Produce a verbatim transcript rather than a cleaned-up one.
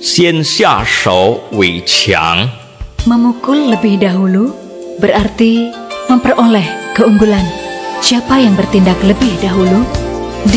先下手为强。 Memukul lebih dahulu berarti memperoleh keunggulan. Siapa yang bertindak lebih dahulu